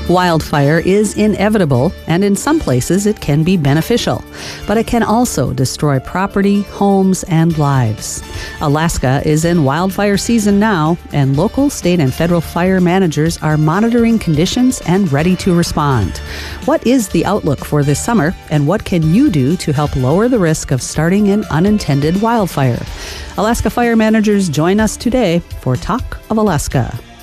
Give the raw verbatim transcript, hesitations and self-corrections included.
Wildfire is inevitable, and in some places it can be beneficial, but it can also destroy property, homes, and lives. Alaska is in wildfire season now, and local, state, and federal fire managers are monitoring conditions and ready to respond. What is the outlook for this summer, and what can you do to help lower the risk of starting an unintended wildfire? Alaska Fire Managers join us today for Talk of Alaska.